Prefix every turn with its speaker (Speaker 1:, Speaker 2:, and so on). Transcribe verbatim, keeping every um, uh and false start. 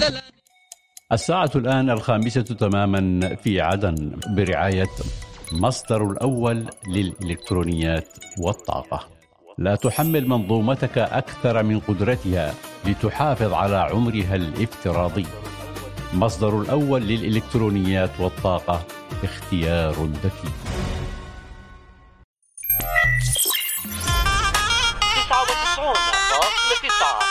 Speaker 1: الساعة الآن الخامسة تماما في عدن برعاية مصدر الأول للإلكترونيات والطاقة. لا تحمل منظومتك أكثر من قدرتها لتحافظ على عمرها الافتراضي. مصدر الأول للإلكترونيات والطاقة، اختيار ذكي.
Speaker 2: تسعة وتسعون فاصلة تسعة